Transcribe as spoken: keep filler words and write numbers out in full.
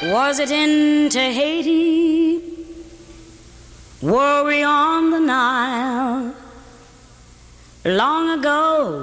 Was it in Tahiti? Were we on the Nile? Long ago